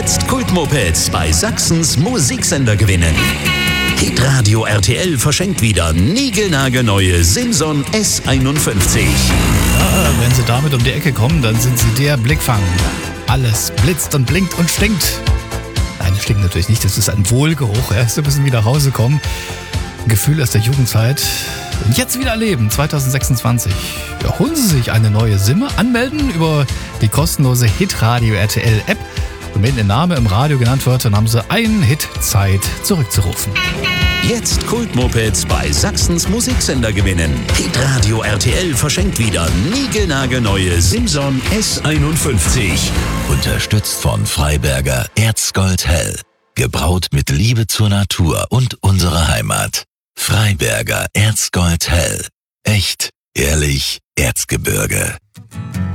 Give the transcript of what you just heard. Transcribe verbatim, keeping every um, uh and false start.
Jetzt Kultmopeds bei Sachsens Musiksender gewinnen. Hitradio R T L verschenkt wieder niegelnagelneue Simson S einundfünfzig. Ja, wenn Sie damit um die Ecke kommen, dann sind Sie der Blickfang. Alles blitzt und blinkt und stinkt. Nein, das stinkt natürlich nicht, das ist ein Wohlgeruch. Ja. Sie müssen wieder nach Hause kommen. Ein Gefühl aus der Jugendzeit. Und jetzt wieder erleben, zwanzig sechsundzwanzig. Ja, holen Sie sich eine neue Simme, anmelden über die kostenlose Hitradio R T L App. Und wenn Ihr Name im Radio genannt wird, dann haben Sie einen Hit Zeit zurückzurufen. Jetzt Kultmopeds bei Sachsens Musiksender gewinnen. Hitradio R T L verschenkt wieder niegelnagelneue Simson S einundfünfzig. Unterstützt von Freiberger Erzgold Hell. Gebraut mit Liebe zur Natur und unserer Heimat. Freiberger Erzgold Hell. Echt, ehrlich, Erzgebirge.